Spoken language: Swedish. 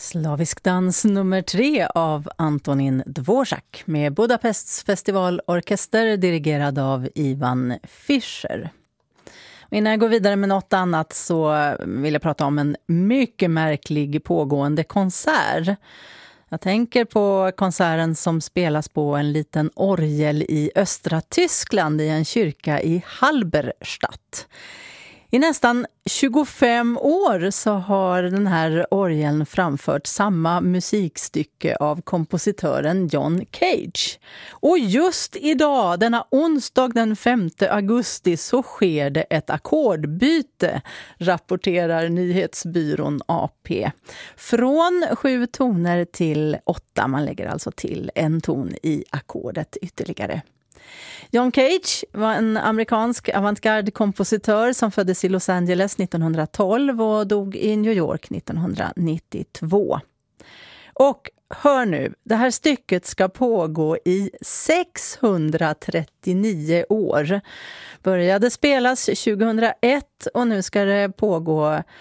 Slavisk dans nummer 3 av Antonin Dvorak med Budapests festivalorkester dirigerad av Ivan Fischer. Innan jag går vidare med något annat så vill jag prata om en mycket märklig pågående konsert. Jag tänker på konserten som spelas på en liten orgel i östra Tyskland i en kyrka i Halberstadt. I nästan 25 år så har den här orgeln framfört samma musikstycke av kompositören John Cage. Och just idag, denna onsdag den 5 augusti, så sker det ett ackordbyte, rapporterar nyhetsbyrån AP. Från 7 toner till 8, man lägger alltså till en ton i ackordet ytterligare. John Cage var en amerikansk avantgarde-kompositör som föddes i Los Angeles 1912 och dog i New York 1992. Och hör nu, det här stycket ska pågå i 639 år. Började spelas 2001 och nu ska det pågå